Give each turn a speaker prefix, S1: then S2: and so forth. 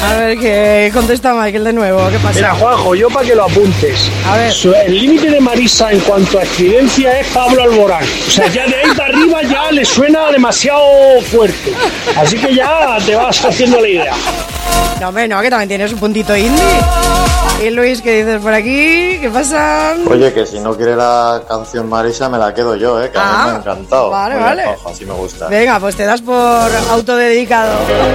S1: A ver, ¿qué contesta Michael de nuevo? ¿Qué pasa?
S2: Mira, Juanjo, yo para que lo apuntes.
S1: A ver.
S2: El límite de Marisa en cuanto a excedencia es Pablo Alborán. O sea, ya de ahí para arriba ya le suena demasiado fuerte. Así que ya te vas haciendo la idea.
S1: No, hombre, no, que también tienes un puntito indie. Y Luis, ¿qué dices por aquí? ¿Qué pasa?
S3: Oye, que si no quiere la canción Marisa me la quedo yo, que a mí me ha encantado.
S1: Vale,
S3: Muy
S1: vale.
S3: bien, Juanjo, así me gusta.
S1: Venga, pues te das por autodedicado.